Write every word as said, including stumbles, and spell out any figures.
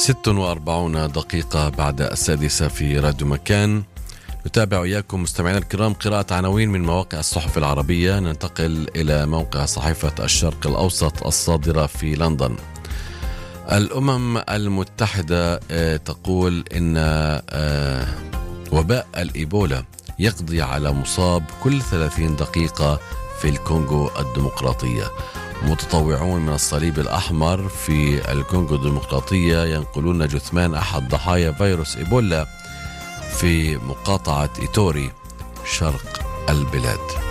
ست وأربعون دقيقة بعد السادسة في راديو مكان. نتابع إياكم مستمعينا الكرام قراءة عناوين من مواقع الصحف العربية. ننتقل إلى موقع صحيفة الشرق الأوسط الصادرة في لندن. الأمم المتحدة تقول إن وباء الإيبولا يقضي على مصاب كل ثلاثين دقيقة في الكونغو الديمقراطية. متطوعون من الصليب الأحمر في الكونغو الديمقراطية ينقلون جثمان أحد ضحايا فيروس إيبولا في مقاطعة إيتوري شرق البلاد.